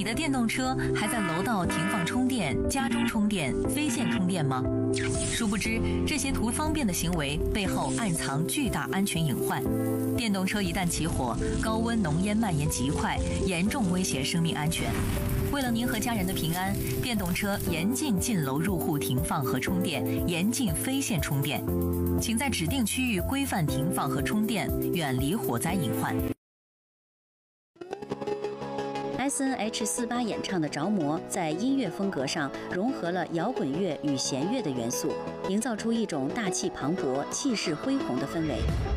你的电动车还在楼道停放充电、家中充电、非线充电吗？殊不知，这些图方便的行为背后暗藏巨大安全隐患。电动车一旦起火，高温浓烟蔓延极快，严重威胁生命安全。为了您和家人的平安，电动车严禁进楼入户停放和充电，严禁非线充电。请在指定区域规范停放和充电，远离火灾隐患。 SNH48 演唱的《着魔》在音乐风格上融合了摇滚乐与弦乐的元素，营造出一种大气磅礴、气势恢宏的氛围。